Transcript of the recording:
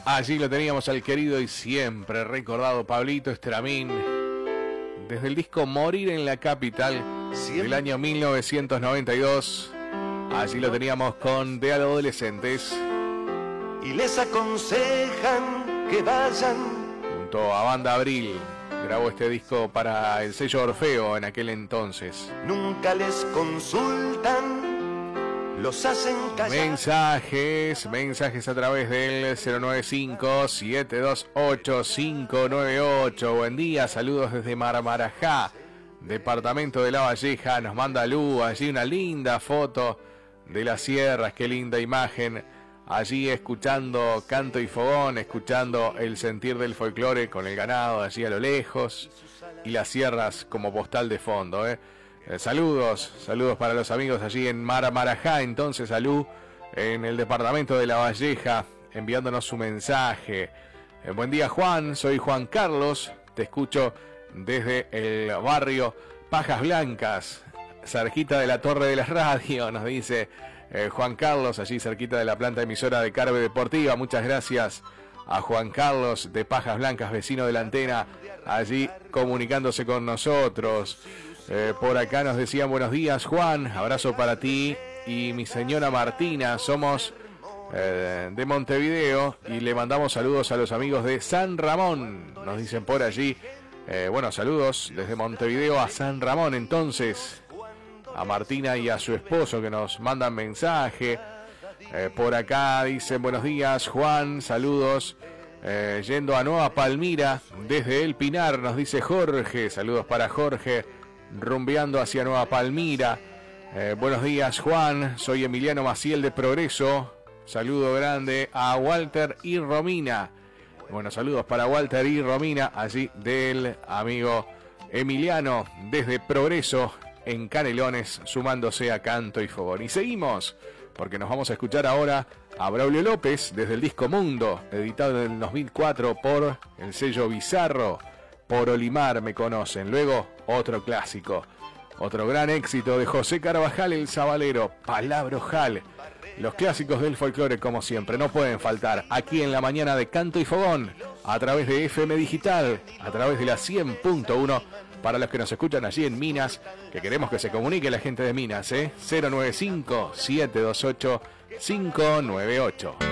Allí lo teníamos al querido y siempre recordado Pablito Estramín, desde el disco Morir en la Capital del año 1992. Allí lo teníamos con De Adolescentes. Y les aconsejan que vayan. Junto a Banda Abril, grabó este disco para el sello Orfeo en aquel entonces. Nunca les consultan. Los hacen callar. Mensajes a través del 095-728-598. Buen día, saludos desde Marmarajá, departamento de La Valleja. Nos manda Lu, allí una linda foto de las sierras, qué linda imagen. Allí escuchando canto y fogón, escuchando el sentir del folclore con el ganado allí a lo lejos y las sierras como postal de fondo, Saludos para los amigos allí en Marmarajá, entonces Salud, en el departamento de La Valleja, enviándonos su mensaje. Buen día Juan, soy Juan Carlos, te escucho desde el barrio Pajas Blancas, cerquita de la Torre de la Radio, nos dice Juan Carlos, allí cerquita de la planta emisora de Carve Deportiva. Muchas gracias a Juan Carlos de Pajas Blancas, vecino de la antena, allí comunicándose con nosotros. Por acá nos decían buenos días Juan, abrazo para ti y mi señora Martina, somos de Montevideo y le mandamos saludos a los amigos de San Ramón, nos dicen por allí. Bueno, saludos desde Montevideo a San Ramón entonces, a Martina y a su esposo que nos mandan mensaje. Por acá dicen buenos días Juan, saludos. Yendo a Nueva Palmira desde El Pinar, nos dice Jorge, saludos para Jorge. Rumbeando hacia Nueva Palmira. Buenos días Juan, soy Emiliano Maciel de Progreso. Saludo grande a Walter y Romina. Bueno, saludos para Walter y Romina, allí del amigo Emiliano desde Progreso en Canelones, sumándose a Canto y Fogón. Y seguimos, porque nos vamos a escuchar ahora a Braulio López desde el disco Mundo, editado en el 2004 por el sello Bizarro. Por Olimar me conocen. Luego otro clásico, otro gran éxito de José Carvajal el Sabalero, Palabrojal. Los clásicos del folclore como siempre no pueden faltar aquí en la mañana de Canto y Fogón, a través de FM Digital, a través de la 100.1 para los que nos escuchan allí en Minas, que queremos que se comunique la gente de Minas, 095-728-598.